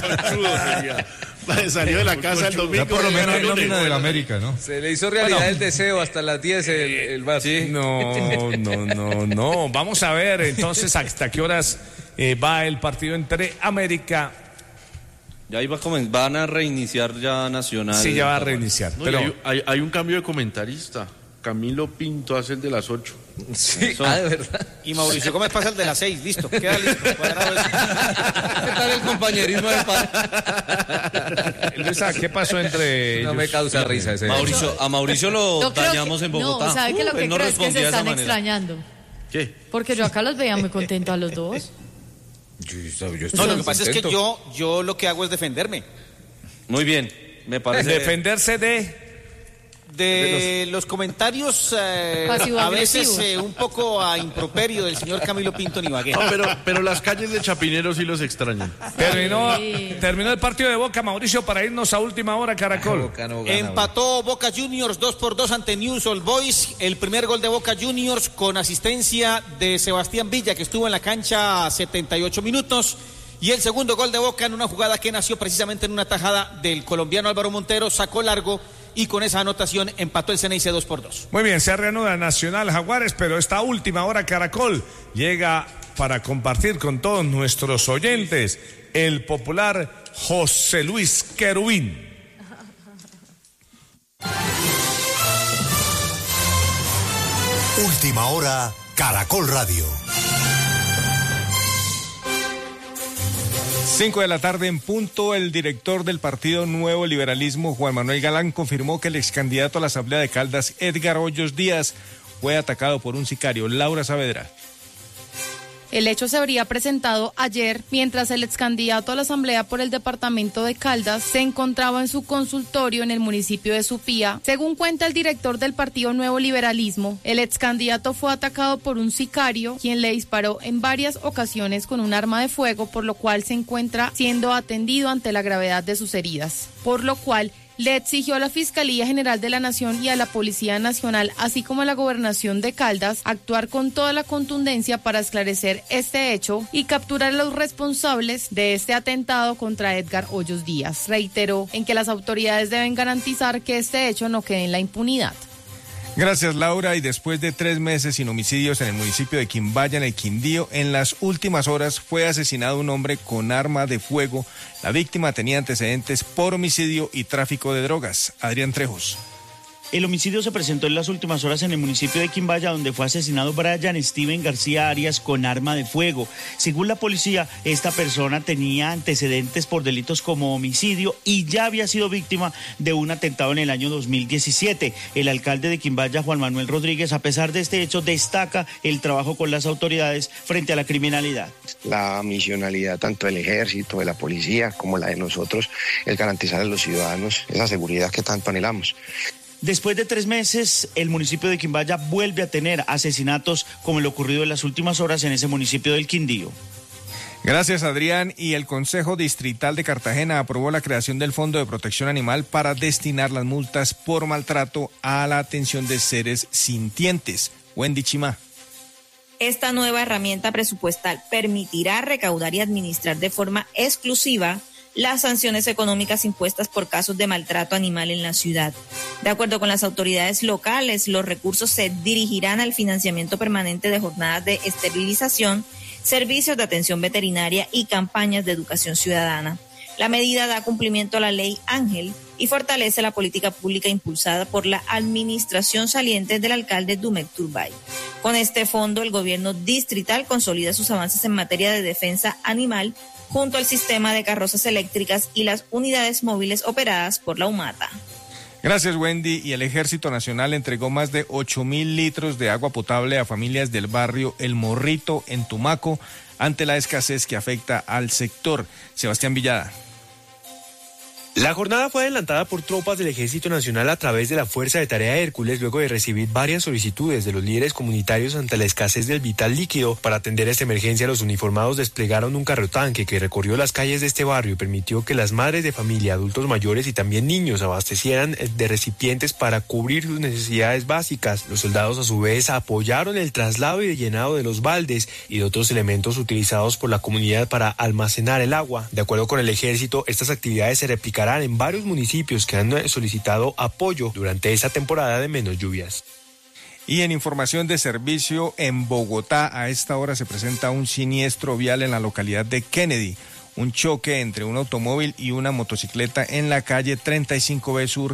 Salió de la casa el domingo. Ya por lo y menos hay llegó el nómina lunes. de la América, ¿no? Se le hizo realidad el deseo hasta las diez el, el vaso. No, no, no, no. Vamos a ver entonces hasta qué horas eh, va el partido entre América. Ya iba a comen- van a reiniciar ya Nacional. Sí, ya va a reiniciar. No, y Pero hay, hay- hay un cambio de comentarista. Camilo Pinto hace el de las ocho. Sí, ah, de verdad. Y Mauricio Gómez pasa el de las seis, listo, queda listo. ¿Qué tal el compañerismo de pa... Luisa, ¿qué pasó entre ellos? No me causa risa ese. Mauricio, a Mauricio lo Yo creo dañamos que- en Bogotá. No, ¿sabe qué? Lo Uh, que él no creo es que respondía se de esa están manera. extrañando. ¿Qué? Porque yo acá los veía muy contentos a los dos. Yo, yo, yo No, lo que pasa es que yo, yo lo que hago es defenderme. Muy bien, me parece. Defenderse de... De, de los... los comentarios eh, a veces eh, un poco a improperio del señor Camilo Pinto Nibagué. No, pero, pero las calles de Chapinero sí los extrañan. Terminó, terminó el partido de Boca, Mauricio, para irnos a última hora, Caracol. Boca no gana, Empató Boca Juniors dos por dos ante News Old Boys. El primer gol de Boca Juniors con asistencia de Sebastián Villa, que estuvo en la cancha setenta y ocho minutos. Y el segundo gol de Boca en una jugada que nació precisamente en una tajada del colombiano Álvaro Montero, sacó largo y con esa anotación empató el Ceneice dos por dos. Muy bien, se reanuda Nacional Jaguares, pero esta última hora Caracol llega para compartir con todos nuestros oyentes el popular José Luis Querubín. Última hora, Caracol Radio. Cinco de la tarde en punto, el director del Partido Nuevo Liberalismo, Juan Manuel Galán, confirmó que el ex candidato a la Asamblea de Caldas, Edgar Hoyos Díaz, fue atacado por un sicario. Laura Saavedra. El hecho se habría presentado ayer mientras el ex candidato a la Asamblea por el departamento de Caldas se encontraba en su consultorio en el municipio de Supía. Según cuenta el director del Partido Nuevo Liberalismo, el ex candidato fue atacado por un sicario, quien le disparó en varias ocasiones con un arma de fuego, por lo cual se encuentra siendo atendido ante la gravedad de sus heridas. Por lo cual le exigió a la Fiscalía General de la Nación y a la Policía Nacional, así como a la Gobernación de Caldas, actuar con toda la contundencia para esclarecer este hecho y capturar a los responsables de este atentado contra Edgar Hoyos Díaz. Reiteró en que las autoridades deben garantizar que este hecho no quede en la impunidad. Gracias, Laura. Y después de tres meses sin homicidios en el municipio de Quimbaya, en el Quindío, en las últimas horas fue asesinado un hombre con arma de fuego. La víctima tenía antecedentes por homicidio y tráfico de drogas. Adrián Trejos. El homicidio se presentó en las últimas horas en el municipio de Quimbaya, donde fue asesinado Brian Steven García Arias con arma de fuego. Según la policía, esta persona tenía antecedentes por delitos como homicidio y ya había sido víctima de un atentado en el año dos mil diecisiete. El alcalde de Quimbaya, Juan Manuel Rodríguez, a pesar de este hecho, destaca el trabajo con las autoridades frente a la criminalidad. La misionalidad tanto del ejército, de la policía, como la de nosotros, es garantizar a los ciudadanos esa seguridad que tanto anhelamos. Después de tres meses, el municipio de Quimbaya vuelve a tener asesinatos como el ocurrido en las últimas horas en ese municipio del Quindío. Gracias, Adrián. Y el Consejo Distrital de Cartagena aprobó la creación del Fondo de Protección Animal para destinar las multas por maltrato a la atención de seres sintientes. Wendy Chimá. Esta nueva herramienta presupuestal permitirá recaudar y administrar de forma exclusiva las sanciones económicas impuestas por casos de maltrato animal en la ciudad. De acuerdo con las autoridades locales, los recursos se dirigirán al financiamiento permanente de jornadas de esterilización, servicios de atención veterinaria y campañas de educación ciudadana. La medida da cumplimiento a la ley Ángel y fortalece la política pública impulsada por la administración saliente del alcalde Dumek Turbay. Con este fondo, el gobierno distrital consolida sus avances en materia de defensa animal junto al sistema de carrozas eléctricas y las unidades móviles operadas por la UMATA. Gracias, Wendy. Y el Ejército Nacional entregó más de ocho mil litros de agua potable a familias del barrio El Morrito en Tumaco ante la escasez que afecta al sector. Sebastián Villada. La jornada fue adelantada por tropas del Ejército Nacional a través de la Fuerza de Tarea Hércules luego de recibir varias solicitudes de los líderes comunitarios ante la escasez del vital líquido. Para atender esta emergencia, los uniformados desplegaron un carrotanque que recorrió las calles de este barrio y permitió que las madres de familia, adultos mayores y también niños abastecieran de recipientes para cubrir sus necesidades básicas. Los soldados a su vez apoyaron el traslado y el llenado de los baldes y de otros elementos utilizados por la comunidad para almacenar el agua. De acuerdo con el Ejército, estas actividades se replicarán en varios municipios que han solicitado apoyo durante esta temporada de menos lluvias. Y en información de servicio, en Bogotá a esta hora se presenta un siniestro vial en la localidad de Kennedy. Un choque entre un automóvil y una motocicleta en la calle treinta y cinco B Sur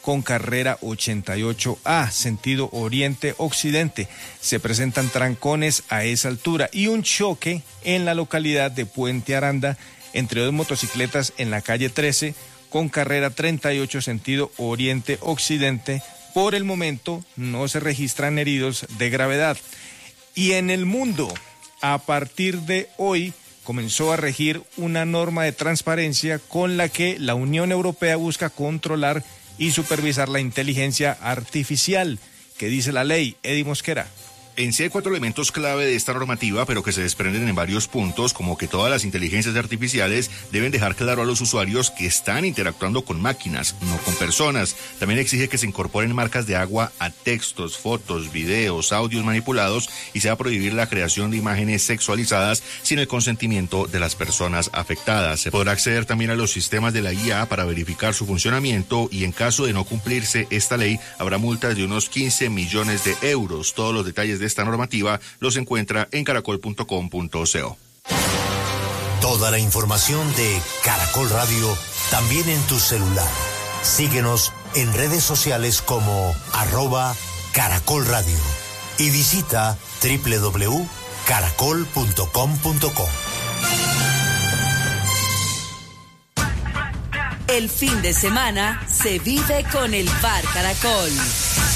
con carrera ochenta y ocho A, sentido oriente-occidente. Se presentan trancones a esa altura y un choque en la localidad de Puente Aranda entre dos motocicletas en la calle trece con carrera treinta y ocho, sentido oriente-occidente. Por el momento no se registran heridos de gravedad. Y en el mundo, a partir de hoy, comenzó a regir una norma de transparencia con la que la Unión Europea busca controlar y supervisar la inteligencia artificial. ¿Qué dice la ley? Eddie Mosquera. En sí hay cuatro elementos clave de esta normativa, pero que se desprenden en varios puntos, como que todas las inteligencias artificiales deben dejar claro a los usuarios que están interactuando con máquinas, no con personas. También exige que se incorporen marcas de agua a textos, fotos, videos, audios manipulados y se va a prohibir la creación de imágenes sexualizadas sin el consentimiento de las personas afectadas. Se podrá acceder también a los sistemas de la I A para verificar su funcionamiento y en caso de no cumplirse esta ley habrá multas de unos quince millones de euros. Todos los detalles de esta normativa los encuentra en caracol punto com punto co. Toda la información de Caracol Radio también en tu celular. Síguenos en redes sociales como arroba Caracol Radio y visita doble u doble u doble u punto caracol punto com punto co. El fin de semana se vive con el Bar Caracol.